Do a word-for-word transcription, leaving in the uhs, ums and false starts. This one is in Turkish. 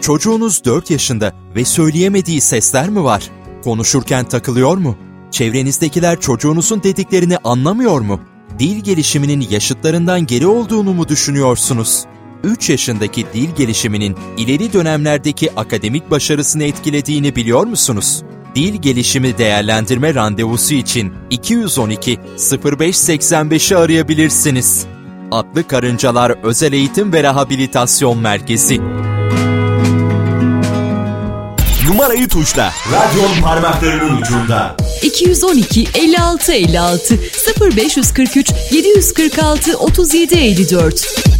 Çocuğunuz dört yaşında ve söyleyemediği sesler mi var? Konuşurken takılıyor mu? Çevrenizdekiler çocuğunuzun dediklerini anlamıyor mu? Dil gelişiminin yaşıtlarından geri olduğunu mu düşünüyorsunuz? üç yaşındaki dil gelişiminin ileri dönemlerdeki akademik başarısını etkilediğini biliyor musunuz? Dil gelişimi değerlendirme randevusu için iki yüz on iki sıfır beş seksen beşi arayabilirsiniz. Atlı Karıncalar Özel Eğitim ve Rehabilitasyon Merkezi. Numarayı tuşla. Radyon parmaklarının ucunda. iki yüz on iki elli altı elli altı sıfır beş kırk üç yedi kırk altı otuz yedi elli dört.